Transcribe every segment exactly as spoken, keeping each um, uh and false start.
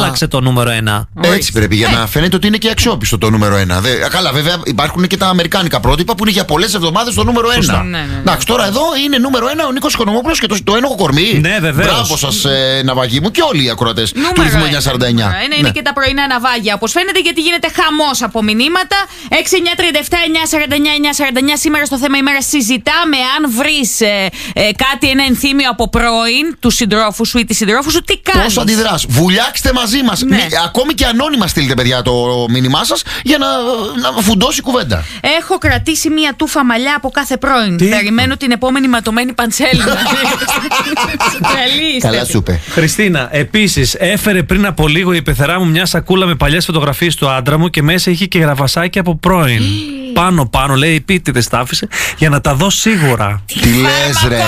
άλλαξε το νούμερο ένα. Έτσι πρέπει, για να φαίνεται ότι είναι και αξιόπιστο το νούμερο ένα. Δε, καλά, βέβαια υπάρχουν και τα αμερικάνικα πρότυπα που είναι για πολλές εβδομάδες το νούμερο ένα. Ναι, ναι, ναι. Εντάξει, τώρα εδώ είναι νούμερο ένα ο Νίκος Οικονομόπουλος και το, το ένοχο κορμί. Ναι, βεβαίως. Μπράβο σας, ε, ναυαγοί μου, και όλοι οι ακροατές του ρυθμού εννιακόσια σαράντα εννιά. Είναι, Ναι. είναι και τα πρωινά ναυάγια, όπως φαίνεται, γιατί γίνεται χαμός από μηνύματα. έξι εννιά τριάντα επτά εννιακόσια σαράντα εννιά εννιακόσια σαράντα εννιά. Σήμερα στο θέμα ημέρα συζητάμε αν βρεις ε, ε, κάτι, ένα ενθύμιο από πρώην του συντρόφου σου ή τη συντρόφου σου, τι κάνεις. Πώς αντιδράς. Βουλιάξτε μαζί μας. Ναι. Μη, ακόμη και ανώνυμα στείλτε, παιδιά, το μήνυμά σας για να, να φουντώσει η κουβέντα. Έχω κρατήσει μία τούφα μαλλιά από κάθε πρώην. Τι? Περιμένω την επόμενη ματωμένη παντσέλη. Τρελή είστε. Καλά σου είπε. Χριστίνα, επίσης έφερε πριν από λίγο η πεθερά μου μια σακούλα με παλιές φωτογραφίες του άντρα μου και μέσα είχε και γραβασάκι από πρώην. πάνω πάνω, λέει, επίτηδες τα άφησε για να τα δω σίγουρα. Τι λες, ρε.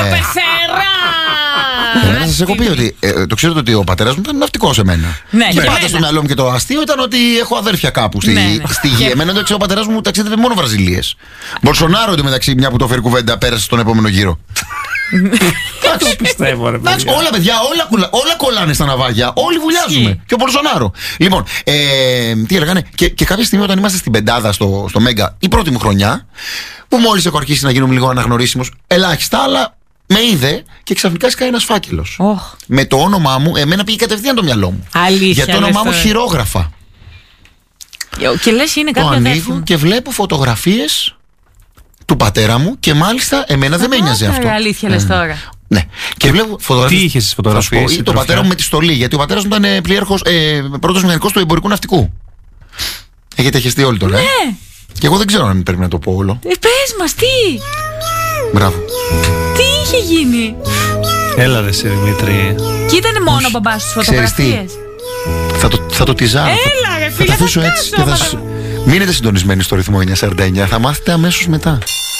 Ε, να σας έχω πει ότι ε, το ξέρετε ότι ο πατέρας μου ήταν ναυτικός εμένα. Ναι, και και πάντα εμένα. στο μυαλό μου και το αστείο ήταν ότι έχω αδέρφια κάπου στη, Ναι, ναι. στη γη. Εμένα το ξέρω, ο πατέρας μου ταξίδευε μόνο Βραζιλίες. Μπολσονάρο εντωμεταξύ, μια που το φέρει κουβέντα, πέρασε στον επόμενο γύρο. Το πιστεύω, ρε Εντάξει, παιδιά. όλα παιδιά, όλα, κουλα, όλα κολλάνε στα ναυάγια. Όλοι βουλιάζουμε. Ισχύει. Και ο Μπολσονάρο. Λοιπόν, ε, τι έλεγανε, και, και κάποια στιγμή όταν είμαστε στην πεντάδα στο, στο Μέγκα, η πρώτη μου χρονιά, που μόλις έχω αρχίσει να γίνομαι λίγο αναγνωρίσιμος, ελάχιστα, αλλά με είδε και ξαφνικά σκάει ένας φάκελος. Oh. Με το όνομά μου, εμένα πήγε κατευθείαν το μυαλό μου. Αλήθεια, Για το όνομά λες μου τώρα. χειρόγραφα. Και λες είναι Το κάποια ανοίγω αδέρφου. και βλέπω φωτογραφίες του πατέρα μου και μάλιστα εμένα δεν με ένοιαζε αυτό. Αλήθεια λες τώρα. Ναι. Και βλέπω φωτογραφίες. Τι είχες στις φωτογραφίες, Θα σου πω, η το τροφιά? πατέρα μου με τη στολή. Γιατί ο πατέρας μου ήταν ε, πλήρχος, ε, πρώτος μηχανικός του εμπορικού ναυτικού. Έχετε χεστεί όλοι τώρα. Ε? Ναι. Και εγώ δεν ξέρω αν πρέπει να το πω όλο. Ε, πες μας, τι. Μπράβο. Τι είχε γίνει. Έλα, δε, σε Δημήτρη. Και ήταν μόνο ο μπαμπάς στους Ξέρεις τι? φωτογραφίες. Θα το, θα το τυζάρω. Έλα, ρε θα φίλε, τα θα αφήσω σκάσω, έτσι. Και άμα θα... δεν- σου- Μείνετε συντονισμένοι στο ρυθμό εννιακόσια σαράντα εννιά. Θα μάθετε αμέσως μετά.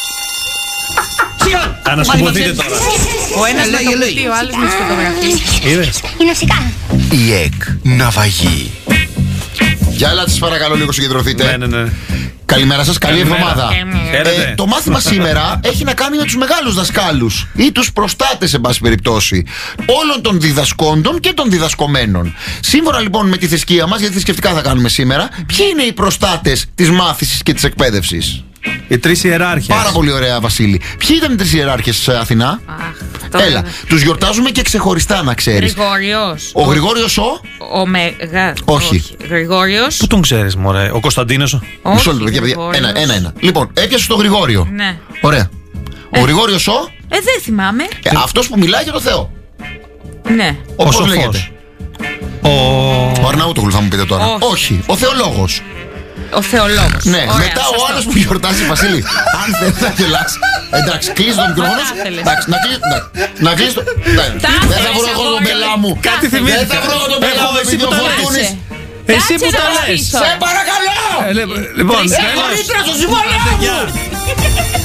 Ανασκουμπωθείτε τώρα. Ο ένας με το κουτί, ο άλλος με τις φωτογραφίες. Είδες. Η ΕΚ Ναυαγή. Για έλα, σας παρακαλώ λίγο συγκεντρωθείτε. Ναι, ναι, ναι. Καλημέρα σας, καλή Καλημέρα. εβδομάδα. Χαίρετε. Ε, το μάθημα σήμερα έχει να κάνει με τους μεγάλους δασκάλους ή τους προστάτες, εν πάση περιπτώσει, όλων των διδασκόντων και των διδασκομένων. Σύμφωνα λοιπόν με τη θρησκεία μας, γιατί θρησκευτικά θα κάνουμε σήμερα, ποιοι είναι οι προστάτες της μάθησης και της εκπαίδευσης? Οι τρεις ιεράρχες. Πάρα πολύ ωραία, Βασίλη. Ποιοι ήταν οι τρεις ιεράρχες, ε, Αθηνά? Αχ, τώρα Έλα, δεν- τους γιορτάζουμε και ξεχωριστά, να ξέρεις. Γρηγόριος. Ο Γρηγόριος ο. Ο Μεγά. Όχι. Γρηγόριος. Πού τον ξέρεις, μωρέ? Ο Κωνσταντίνος. Όχι, Μισό λεπτό, παιδιά, παιδιά. Γρηγόριος. Ένα, ένα, ένα. Λοιπόν, έπιασε τον Γρηγόριο. Ναι. Ωραία. Ο Γρηγόριος ο. Ε, δεν θυμάμαι. Ε, αυτός που μιλάει για το Θεό. Ναι. Ο πώς σοφός. λέγεται? Ο... Ο Αρναούτογλου θα μου πείτε τώρα. Όχι. Ο θεολόγος. Ο θεολόγος. Ναι, Ωραία, μετά ο σωστό. άλλος που γιορτάζει, Βασίλη. Αν δεν θα γελάς. Εντάξει, κλείσει το μικρόφωνο. Θα ήθελες. Εντάξει, να κλείσει. Να κλείσει το. Εντάξει, Τα Δεν θα ήθελες, βρω εγώ τον αγόρι. πελά μου. Κάτι θυμήθηκα. Δεν θα βρω εγώ τον πελά μου. Έχω, εσύ επειδή που ο τα λες. Φορτούνης. Εσύ που Κάτσε τα να λες. αφήσω. Σε παρακαλώ. Ε, λοιπόν, Τρεις τέλος. Ρήτρα στο συμβόλαιο μου. Γεια.